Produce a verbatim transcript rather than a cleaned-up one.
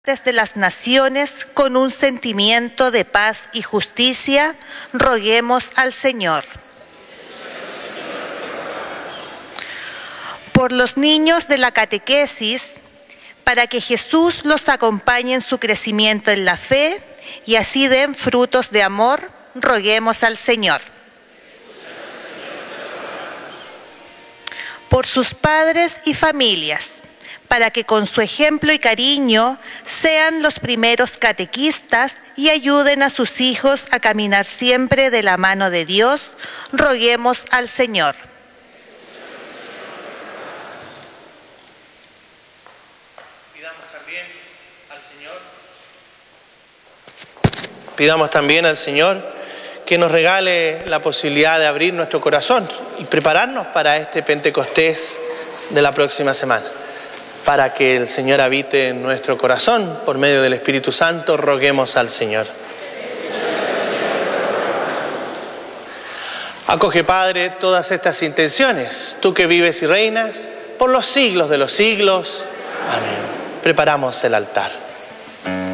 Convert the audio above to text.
de las naciones con un sentimiento de paz y justicia, roguemos al Señor. Por los niños de la catequesis, para que Jesús los acompañe en su crecimiento en la fe y así den frutos de amor, roguemos al Señor. Por sus padres y familias, para que con su ejemplo y cariño sean los primeros catequistas y ayuden a sus hijos a caminar siempre de la mano de Dios, roguemos al Señor. Pidamos también al Señor, pidamos también al Señor que nos regale la posibilidad de abrir nuestro corazón y prepararnos para este Pentecostés de la próxima semana. Para que el Señor habite en nuestro corazón por medio del Espíritu Santo, roguemos al Señor. Acoge, Padre, todas estas intenciones, tú que vives y reinas por los siglos de los siglos. Amén. Preparamos el altar.